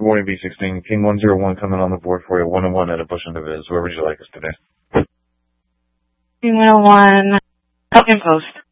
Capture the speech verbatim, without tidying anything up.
morning, B sixteen. King one zero one coming on the board for you. one oh one at a bush under Viz. Where would you like us today? King one oh one, up in post.